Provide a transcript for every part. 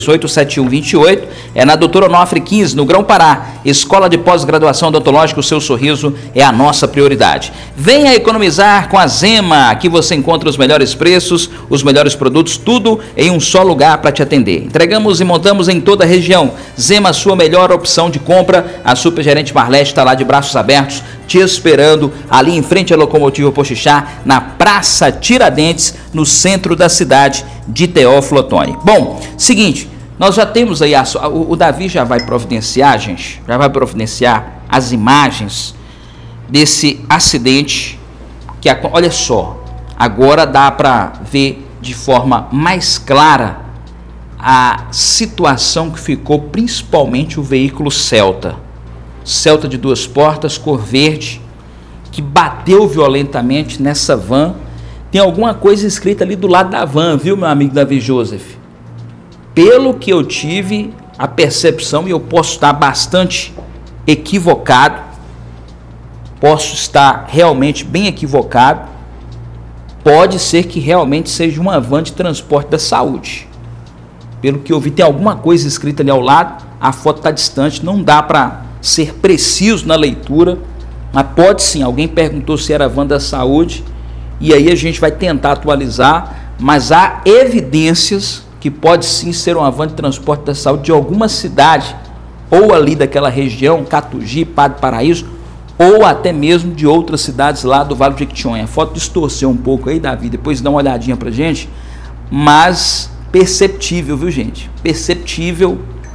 7128, é na Doutor Onofre 15, no Grão-Pará. Escola de Pós-Graduação Odontológica, o seu sorriso é a nossa prioridade. Venha economizar com a Zema. Aqui você encontra os melhores preços, os melhores produtos, tudo em um só lugar para te atender. Entregamos e montamos em toda a região. Zema, sua melhor opção de compra. A supergerente Marlete está lá de braços abertos, te esperando, ali em frente à locomotiva Poxixá, na Praça Tiradentes, no centro da cidade de Teófilo Otoni. Bom, seguinte, nós já temos aí, o Davi já vai providenciar, gente, já vai providenciar as imagens desse acidente, que olha só, agora dá para ver de forma mais clara a situação que ficou, principalmente o veículo Celta de 2 portas, cor verde, que bateu violentamente nessa van. Tem alguma coisa escrita ali do lado da van, viu, meu amigo Davi Joseph? Pelo que eu tive a percepção, e eu posso estar bastante equivocado, posso estar realmente bem equivocado, pode ser que realmente seja uma van de transporte da saúde. Pelo que eu vi, tem alguma coisa escrita ali ao lado, a foto está distante, não dá para ser preciso na leitura, mas pode sim, alguém perguntou se era van da saúde, e aí a gente vai tentar atualizar, mas há evidências que pode sim ser uma van de transporte da saúde de alguma cidade, ou ali daquela região, Catugi, Padre Paraíso, ou até mesmo de outras cidades lá do Vale do Jequitinhonha. A foto distorceu um pouco aí, Davi, depois dá uma olhadinha pra gente, mas perceptível, viu, gente? Perceptível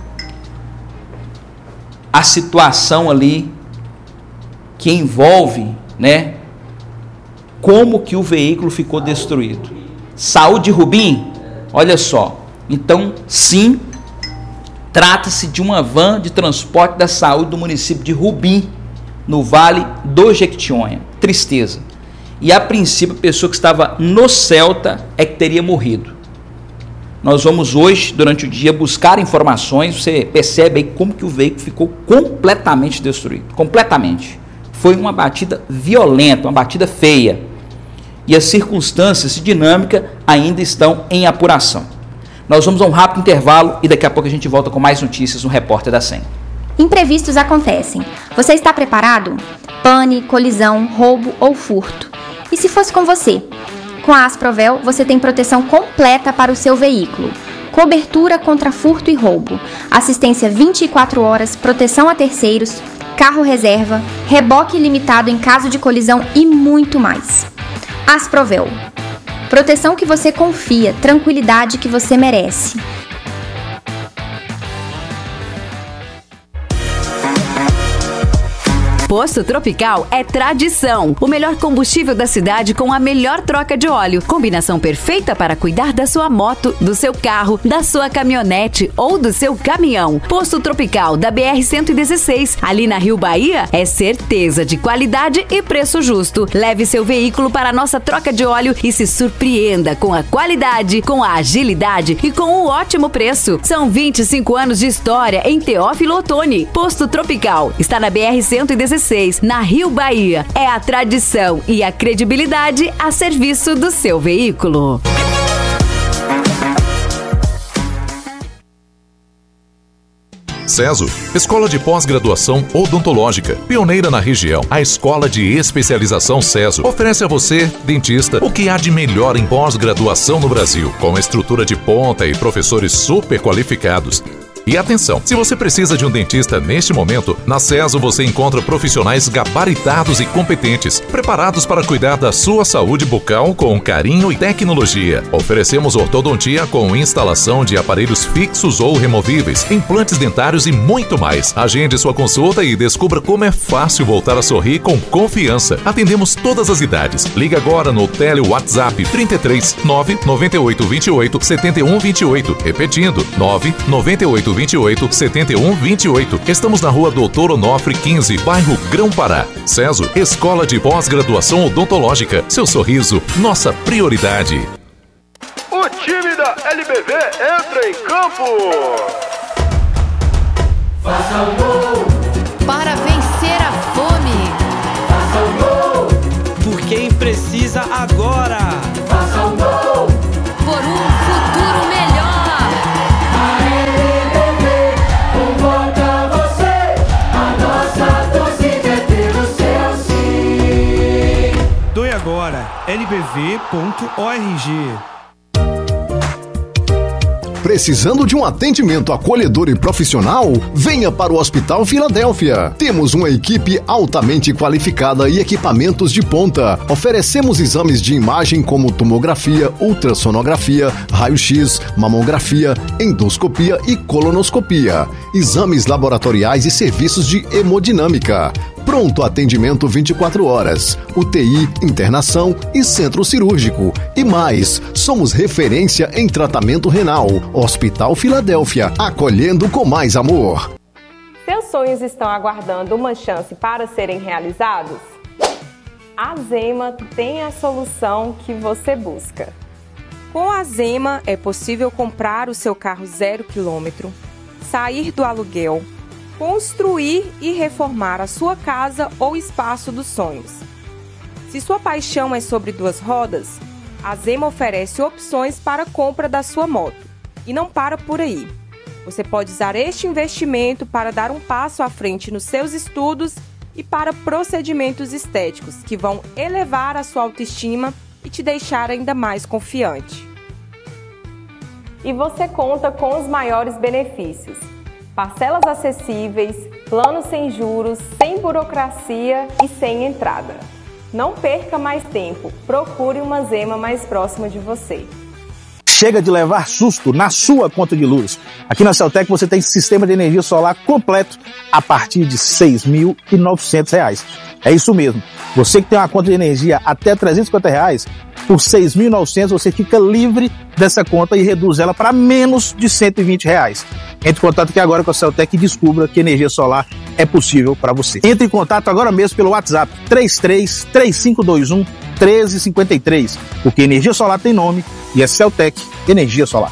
a situação ali que envolve, né, como que o veículo ficou destruído. Saúde Rubim, olha só, então sim, trata-se de uma van de transporte da saúde do município de Rubim, no Vale do Jequitinhonha. Tristeza. E a princípio a pessoa que estava no Celta é que teria morrido. Nós vamos hoje, durante o dia, buscar informações. Você percebe aí como que o veículo ficou completamente destruído. Completamente. Foi uma batida violenta, uma batida feia. E as circunstâncias e dinâmica ainda estão em apuração. Nós vamos a um rápido intervalo e daqui a pouco a gente volta com mais notícias no Repórter da 100. Imprevistos acontecem. Você está preparado? Pane, colisão, roubo ou furto. E se fosse com você? Com a Asprovel, você tem proteção completa para o seu veículo. Cobertura contra furto e roubo. Assistência 24 horas, proteção a terceiros, carro reserva, reboque ilimitado em caso de colisão e muito mais. Asprovel. Proteção que você confia, tranquilidade que você merece. Posto Tropical é tradição. O melhor combustível da cidade com a melhor troca de óleo. Combinação perfeita para cuidar da sua moto, do seu carro, da sua caminhonete ou do seu caminhão. Posto Tropical da BR-116, ali na Rio Bahia, é certeza de qualidade e preço justo. Leve seu veículo para a nossa troca de óleo e se surpreenda com a qualidade, com a agilidade e com o ótimo preço. São 25 anos de história em Teófilo Otoni. Posto Tropical está na BR-116. Na Rio Bahia. É a tradição e a credibilidade a serviço do seu veículo. CESO, Escola de Pós-Graduação Odontológica, pioneira na região. A Escola de Especialização CESO oferece a você, dentista, o que há de melhor em pós-graduação no Brasil, com estrutura de ponta e professores super qualificados. E atenção, se você precisa de um dentista neste momento, na CESO você encontra profissionais gabaritados e competentes, preparados para cuidar da sua saúde bucal com carinho e tecnologia. Oferecemos ortodontia com instalação de aparelhos fixos ou removíveis, implantes dentários e muito mais. Agende sua consulta e descubra como é fácil voltar a sorrir com confiança. Atendemos todas as idades. Liga agora no Tele WhatsApp 33 998 28 71 28. Repetindo, 998 28 71 28. Estamos na rua Doutor Onofre 15, bairro Grão-Pará. CESO, Escola de Pós-Graduação Odontológica. Seu sorriso, nossa prioridade. O time da LBV entra em campo. Faça o gol para vencer a fome. Faça o gol por quem precisa agora. Faça o gol por um futuro melhor. Precisando de um atendimento acolhedor e profissional? Venha para o Hospital Filadélfia. Temos uma equipe altamente qualificada e equipamentos de ponta. Oferecemos exames de imagem como tomografia, ultrassonografia, raio-x, mamografia, endoscopia e colonoscopia. Exames laboratoriais e serviços de hemodinâmica. Pronto atendimento 24 horas, UTI, internação e centro cirúrgico. E mais, somos referência em tratamento renal. Hospital Filadélfia, acolhendo com mais amor. Seus sonhos estão aguardando uma chance para serem realizados? A Zema tem a solução que você busca. Com a Zema é possível comprar o seu carro 0 km, sair do aluguel, construir e reformar a sua casa ou espaço dos sonhos. Se sua paixão é sobre 2 rodas, a Zema oferece opções para a compra da sua moto. E não para por aí. Você pode usar este investimento para dar um passo à frente nos seus estudos e para procedimentos estéticos que vão elevar a sua autoestima e te deixar ainda mais confiante. E você conta com os maiores benefícios: parcelas acessíveis, planos sem juros, sem burocracia e sem entrada. Não perca mais tempo, procure uma Zema mais próxima de você. Chega de levar susto na sua conta de luz. Aqui na Celtec você tem sistema de energia solar completo a partir de R$ 6.900. É isso mesmo. Você que tem uma conta de energia até R$ 350, por R$ 6.900 você fica livre dessa conta e reduz ela para menos de R$ 120. Entre em contato aqui agora com a Celtec e descubra que energia solar é possível para você. Entre em contato agora mesmo pelo WhatsApp 333521 1353, porque energia solar tem nome e é Celtec Energia Solar.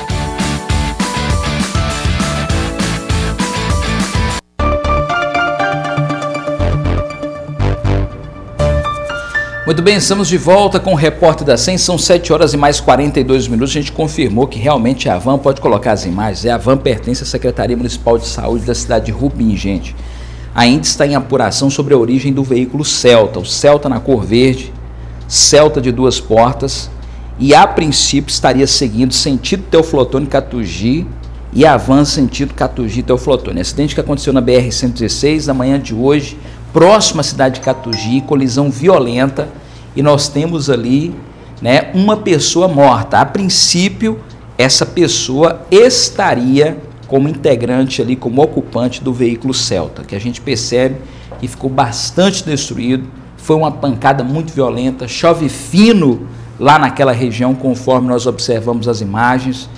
Muito bem, estamos de volta com o Repórter da 100, são 7 horas e mais 42 minutos, a gente confirmou que realmente a van, pode colocar as imagens, a van pertence à Secretaria Municipal de Saúde da cidade de Rubim, gente. Ainda está em apuração sobre a origem do veículo Celta, o Celta na cor verde, Celta de 2 portas, e a princípio estaria seguindo sentido Teoflotone Catugi e a van sentido Catugi Teoflotone. Acidente que aconteceu na BR-116 na manhã de hoje, próxima à cidade de Catugi, colisão violenta, e nós temos ali, né, uma pessoa morta. A princípio, essa pessoa estaria como integrante ali, como ocupante do veículo Celta, que a gente percebe que ficou bastante destruído. Foi uma pancada muito violenta, chove fino lá naquela região, conforme nós observamos as imagens,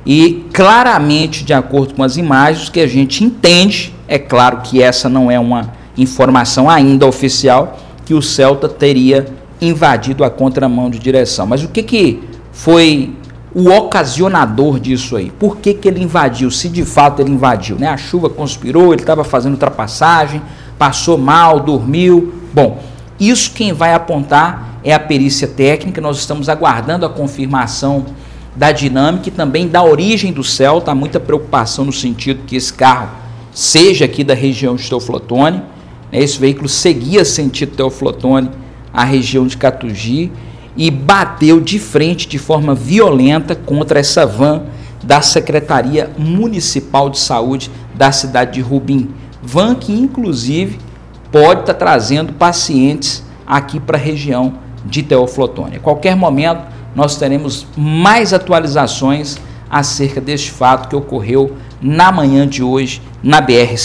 e claramente, de acordo com as imagens que a gente entende, é claro que essa não é uma informação ainda oficial, que o Celta teria invadido a contramão de direção. Mas o que foi o ocasionador disso aí? Por que ele invadiu? Se de fato ele invadiu, né? A chuva conspirou, ele estava fazendo ultrapassagem, passou mal, dormiu. Bom, isso quem vai apontar é a perícia técnica. Nós estamos aguardando a confirmação da dinâmica e também da origem do Celta. Há muita preocupação no sentido que esse carro seja aqui da região de Teoflotone. Esse veículo seguia sentido Teoflotone, a região de Catugi, e bateu de frente de forma violenta contra essa van da Secretaria Municipal de Saúde da cidade de Rubim. Van que, inclusive, pode estar trazendo pacientes aqui para a região de Teoflotone. A qualquer momento, nós teremos mais atualizações acerca deste fato que ocorreu na manhã de hoje na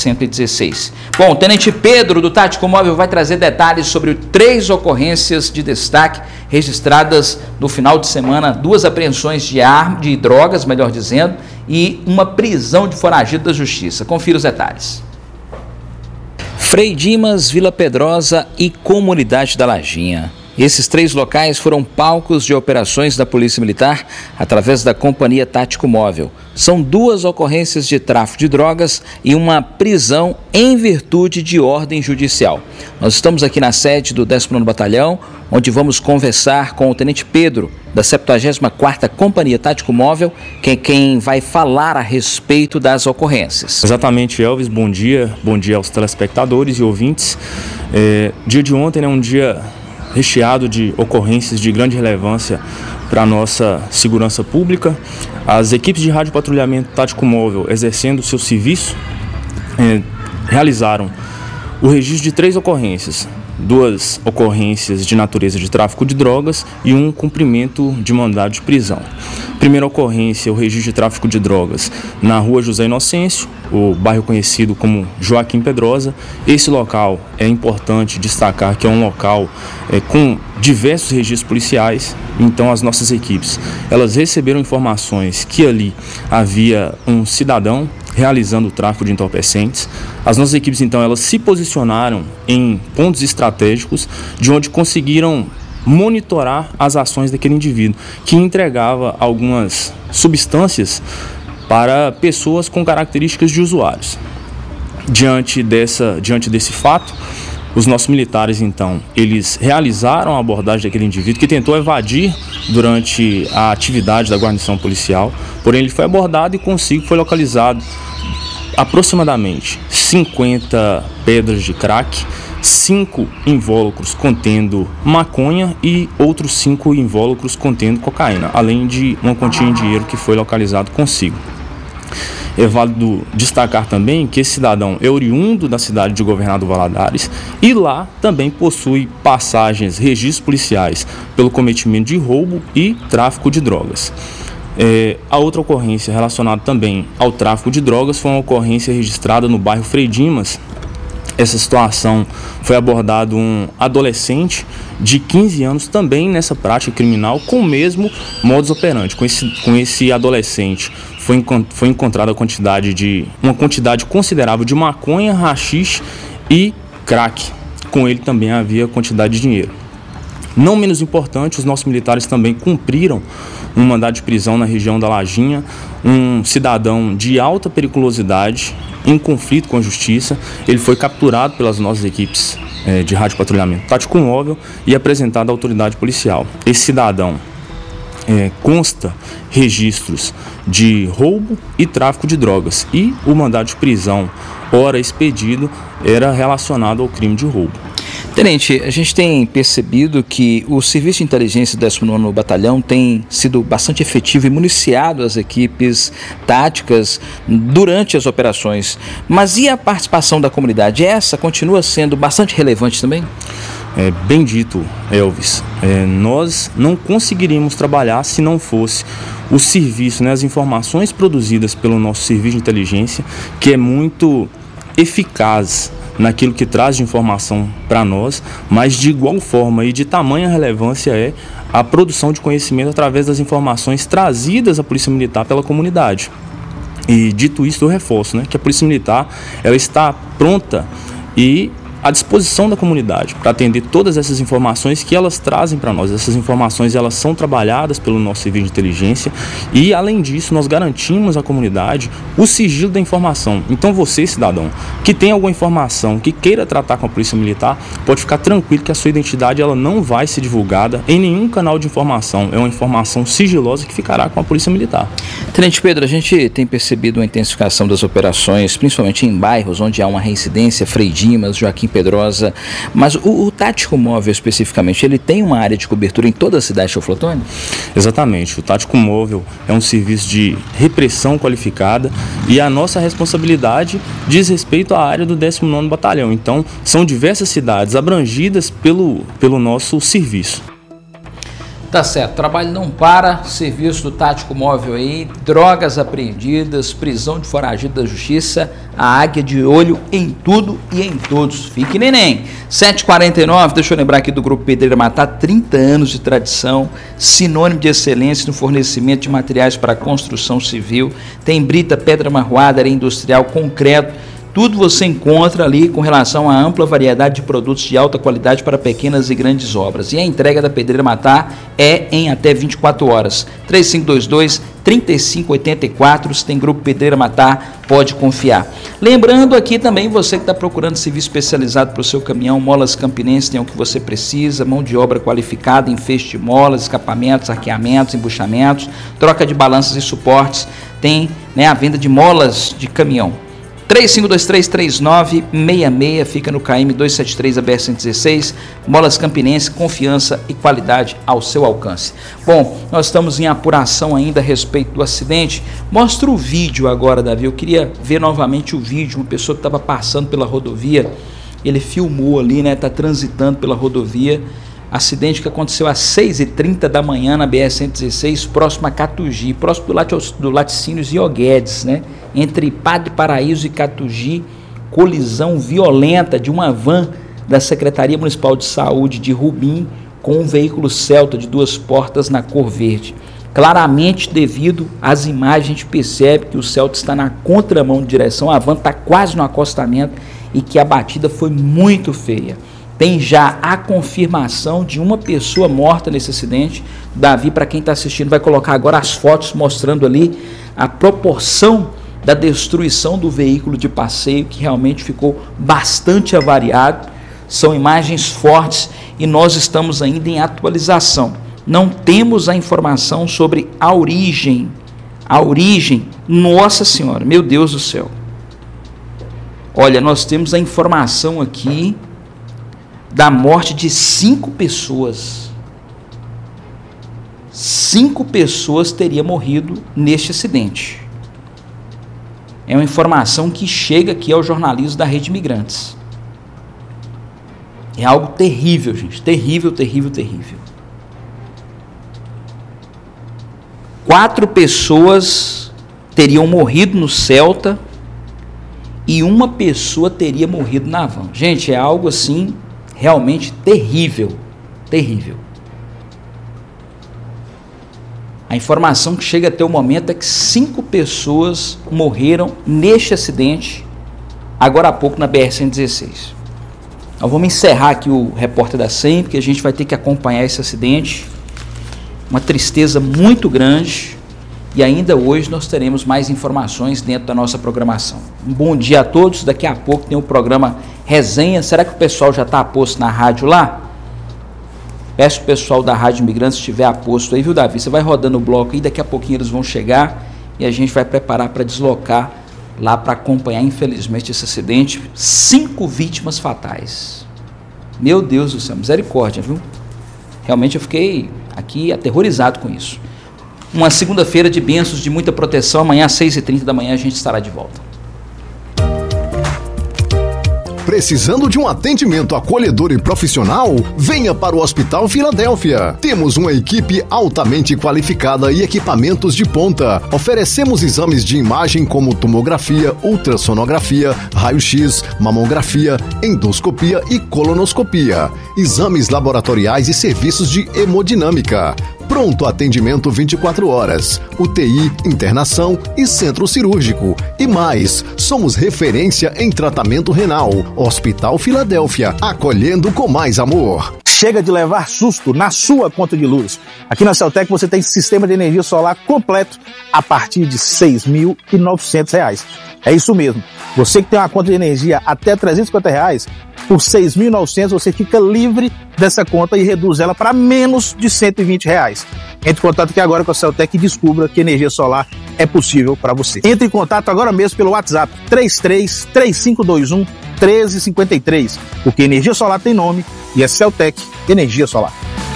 BR-116. Bom, o Tenente Pedro do Tático Móvel vai trazer detalhes sobre 3 ocorrências de destaque registradas no final de semana, 2 apreensões de drogas, melhor dizendo, e uma prisão de foragido da Justiça. Confira os detalhes. Frei Dimas, Vila Pedrosa e Comunidade da Lajinha. Esses 3 locais foram palcos de operações da Polícia Militar através da Companhia Tático Móvel. São 2 ocorrências de tráfico de drogas e uma prisão em virtude de ordem judicial. Nós estamos aqui na sede do 19º Batalhão, onde vamos conversar com o Tenente Pedro, da 74ª Companhia Tático Móvel, que é quem vai falar a respeito das ocorrências. Exatamente, Elvis. Bom dia aos telespectadores e ouvintes. Dia de ontem é um dia recheado de ocorrências de grande relevância para a nossa segurança pública. As equipes de rádio patrulhamento tático móvel, exercendo o seu serviço, realizaram o registro de 3 ocorrências, 2 ocorrências de natureza de tráfico de drogas e um cumprimento de mandado de prisão. Primeira ocorrência, o registro de tráfico de drogas na rua José Inocêncio, o bairro conhecido como Joaquim Pedrosa. Esse local é importante destacar que é um local com diversos registros policiais. Então as nossas equipes, elas receberam informações que ali havia um cidadão realizando o tráfico de entorpecentes. As nossas equipes, então, elas se posicionaram em pontos estratégicos de onde conseguiram monitorar as ações daquele indivíduo, que entregava algumas substâncias para pessoas com características de usuários. Diante desse fato, os nossos militares, então, eles realizaram a abordagem daquele indivíduo que tentou evadir durante a atividade da guarnição policial, porém ele foi abordado e consigo foi localizado aproximadamente 50 pedras de crack, 5 invólucros contendo maconha e outros 5 invólucros contendo cocaína, além de uma quantia em dinheiro que foi localizado consigo. É válido destacar também que esse cidadão é oriundo da cidade de Governador Valadares e lá também possui passagens, registros policiais pelo cometimento de roubo e tráfico de drogas. A outra ocorrência relacionada também ao tráfico de drogas foi uma ocorrência registrada no bairro Frei Dimas. Essa situação foi abordado um adolescente de 15 anos também nessa prática criminal com o mesmo modus operandi. Com esse adolescente foi encontrada uma quantidade considerável de maconha, haxixe e crack. Com ele também havia quantidade de dinheiro. Não menos importante, os nossos militares também cumpriram um mandado de prisão na região da Lajinha, um cidadão de alta periculosidade, em conflito com a justiça. Ele foi capturado pelas nossas equipes de rádio patrulhamento tático móvel e apresentado à autoridade policial. Esse cidadão consta registros de roubo e tráfico de drogas e o mandado de prisão, ora expedido, era relacionado ao crime de roubo. Tenente, a gente tem percebido que o Serviço de Inteligência do 19º Batalhão tem sido bastante efetivo e municiado as equipes táticas durante as operações. Mas e a participação da comunidade? Essa continua sendo bastante relevante também? Bem dito, Elvis. Nós não conseguiríamos trabalhar se não fosse o serviço, as informações produzidas pelo nosso Serviço de Inteligência, que é muito eficaz naquilo que traz de informação para nós, mas de igual forma e de tamanha relevância é a produção de conhecimento através das informações trazidas à Polícia Militar pela comunidade. E dito isso, eu reforço que a Polícia Militar ela está pronta e à disposição da comunidade para atender todas essas informações que elas trazem para nós. Essas informações elas são trabalhadas pelo nosso serviço de inteligência e, além disso, nós garantimos à comunidade o sigilo da informação. Então você, cidadão, que tem alguma informação, que queira tratar com a Polícia Militar, pode ficar tranquilo que a sua identidade ela não vai ser divulgada em nenhum canal de informação. É uma informação sigilosa que ficará com a Polícia Militar. Tenente Pedro, a gente tem percebido uma intensificação das operações, principalmente em bairros onde há uma reincidência, Frei Dimas, Joaquim Pedrosa, mas o tático móvel especificamente, ele tem uma área de cobertura em toda a cidade de Teoflotone? Exatamente, o tático móvel é um serviço de repressão qualificada e a nossa responsabilidade diz respeito à área do 19º Batalhão, então são diversas cidades abrangidas pelo nosso serviço. Tá certo, trabalho não para, serviço do tático móvel aí, drogas apreendidas, prisão de foragido da justiça, a águia de olho em tudo e em todos. Fique neném. 7h49, deixa eu lembrar aqui do Grupo Pedreira Matar, 30 anos de tradição, sinônimo de excelência no fornecimento de materiais para construção civil, tem brita, pedra marroada, areia industrial, concreto. Tudo você encontra ali com relação à ampla variedade de produtos de alta qualidade para pequenas e grandes obras. E a entrega da Pedreira Matar é em até 24 horas. 3522-3584, se tem Grupo Pedreira Matar, pode confiar. Lembrando aqui também, você que está procurando serviço especializado para o seu caminhão, Molas Campinense tem o que você precisa, mão de obra qualificada em feixe de molas, escapamentos, arqueamentos, embuchamentos, troca de balanças e suportes, tem a venda de molas de caminhão. 35233966, fica no KM 273 da BR-116, Molas Campinense, confiança e qualidade ao seu alcance. Bom, nós estamos em apuração ainda a respeito do acidente. Mostra o vídeo agora, Davi, eu queria ver novamente o vídeo, uma pessoa que estava passando pela rodovia, ele filmou ali, né, está transitando pela rodovia, acidente que aconteceu às 6h30 da manhã na BR-116, próximo a Catugi, próximo do Laticínios e Oguedes, né? Entre Padre Paraíso e Catugi, colisão violenta de uma van da Secretaria Municipal de Saúde de Rubim com um veículo Celta de 2 portas na cor verde. Claramente, devido às imagens, a gente percebe que o Celta está na contramão de direção, a van está quase no acostamento e que a batida foi muito feia. Tem já a confirmação de uma pessoa morta nesse acidente. Davi, para quem está assistindo, vai colocar agora as fotos mostrando ali a proporção da destruição do veículo de passeio, que realmente ficou bastante avariado. São imagens fortes e nós estamos ainda em atualização. Não temos a informação sobre a origem. Nossa Senhora, meu Deus do céu. Olha, nós temos a informação aqui da morte de 5 pessoas. 5 pessoas teriam morrido neste acidente. É uma informação que chega aqui ao jornalismo da Rede Imigrantes. É algo terrível, gente. Terrível, terrível, terrível. 4 pessoas teriam morrido no Celta e uma pessoa teria morrido na van. Gente, é algo assim realmente terrível, terrível. A informação que chega até o momento é que 5 pessoas morreram neste acidente, agora há pouco na BR-116. Nós vamos encerrar aqui o repórter da SEM, porque a gente vai ter que acompanhar esse acidente. Uma tristeza muito grande, e ainda hoje nós teremos mais informações dentro da nossa programação. Um bom dia a todos, daqui a pouco tem o programa Resenha. Será que o pessoal já está aposto na rádio lá? Peço o pessoal da Rádio Imigrantes, se estiver aposto aí, viu, Davi? Você vai rodando o bloco aí, daqui a pouquinho eles vão chegar e a gente vai preparar para deslocar lá para acompanhar, infelizmente, esse acidente. 5 vítimas fatais. Meu Deus do céu, misericórdia, viu? Realmente eu fiquei aqui aterrorizado com isso. Uma segunda-feira de bênçãos, de muita proteção. Amanhã às 6h30 da manhã a gente estará de volta. Precisando de um atendimento acolhedor e profissional? Venha para o Hospital Filadélfia. Temos uma equipe altamente qualificada e equipamentos de ponta. Oferecemos exames de imagem como tomografia, ultrassonografia, raio-x, mamografia, endoscopia e colonoscopia. Exames laboratoriais e serviços de hemodinâmica. Pronto atendimento 24 horas, UTI, internação e centro cirúrgico. E mais, somos referência em tratamento renal. Hospital Filadélfia, acolhendo com mais amor. Chega de levar susto na sua conta de luz. Aqui na Celtec você tem sistema de energia solar completo a partir de R$ 6.900. É isso mesmo. Você que tem uma conta de energia até R$ 350, por R$ 6.900 você fica livre dessa conta e reduz ela para menos de R$ 120. Entre em contato aqui agora com a Celtec e descubra que energia solar é possível para você. Entre em contato agora mesmo pelo WhatsApp 333521 1353, porque energia solar tem nome e é Celtec Energia Solar.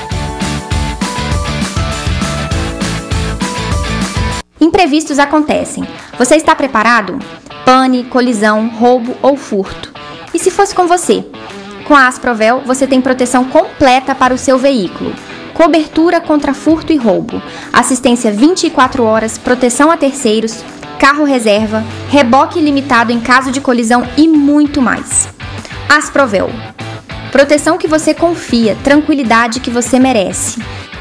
Imprevistos acontecem. Você está preparado? Pane, colisão, roubo ou furto. E se fosse com você? Com a Asprovel, você tem proteção completa para o seu veículo. Cobertura contra furto e roubo, assistência 24 horas, proteção a terceiros, carro reserva, reboque ilimitado em caso de colisão e muito mais. Asprovel. Proteção que você confia, tranquilidade que você merece.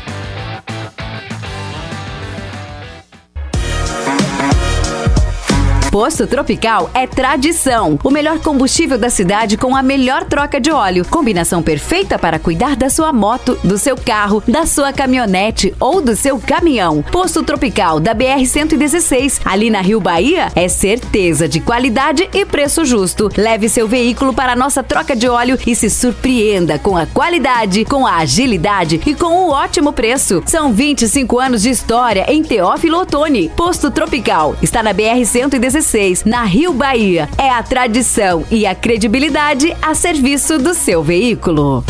Posto Tropical é tradição. O melhor combustível da cidade com a melhor troca de óleo. Combinação perfeita para cuidar da sua moto, do seu carro, da sua caminhonete ou do seu caminhão. Posto Tropical da BR-116, ali na Rio Bahia, é certeza de qualidade e preço justo. Leve seu veículo para a nossa troca de óleo e se surpreenda com a qualidade, com a agilidade e com o ótimo preço. São 25 anos de história em Teófilo Otoni. Posto Tropical está na BR-116, 16, na Rio Bahia. É a tradição e a credibilidade a serviço do seu veículo.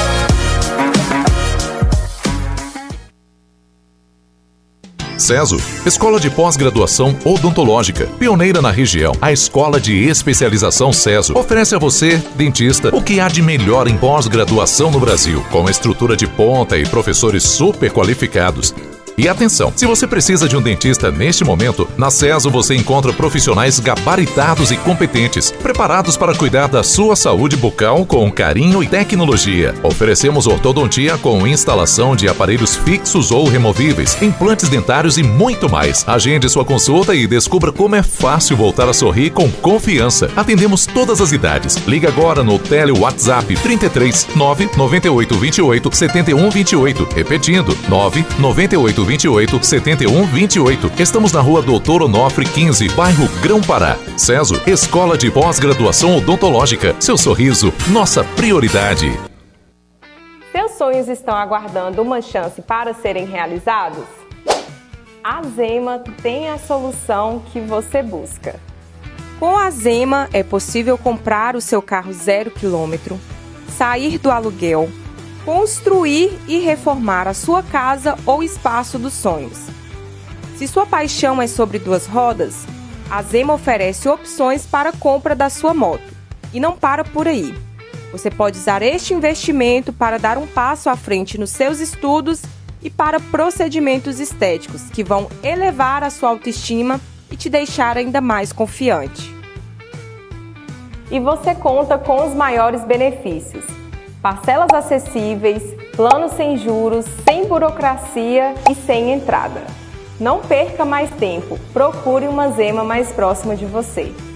CESO, Escola de Pós-Graduação Odontológica, pioneira na região. A Escola de Especialização CESO oferece a você, dentista, o que há de melhor em pós-graduação no Brasil, com estrutura de ponta e professores super qualificados. E atenção, se você precisa de um dentista neste momento, na CESO você encontra profissionais gabaritados e competentes, preparados para cuidar da sua saúde bucal com carinho e tecnologia. Oferecemos ortodontia com instalação de aparelhos fixos ou removíveis, implantes dentários e muito mais. Agende sua consulta e descubra como é fácil voltar a sorrir com confiança. Atendemos todas as idades. Liga agora no Tele WhatsApp 33 998 28 71 28. Repetindo, 998 28 71 28. Estamos na rua Doutor Onofre 15, bairro Grão-Pará. CESO, Escola de Pós-Graduação Odontológica. Seu sorriso, nossa prioridade. Seus sonhos estão aguardando uma chance para serem realizados? A Zema tem a solução que você busca. Com a Zema é possível comprar o seu carro 0 km, sair do aluguel, construir e reformar a sua casa ou espaço dos sonhos. Se sua paixão é sobre 2 rodas, a Zema oferece opções para a compra da sua moto. E não para por aí. Você pode usar este investimento para dar um passo à frente nos seus estudos e para procedimentos estéticos que vão elevar a sua autoestima e te deixar ainda mais confiante. E você conta com os maiores benefícios: parcelas acessíveis, planos sem juros, sem burocracia e sem entrada. Não perca mais tempo, procure uma Zema mais próxima de você.